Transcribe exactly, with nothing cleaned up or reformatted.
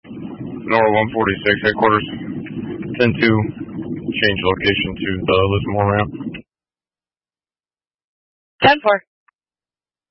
Nora one forty-six, headquarters. ten two, change location to the Lismore ramp. ten four.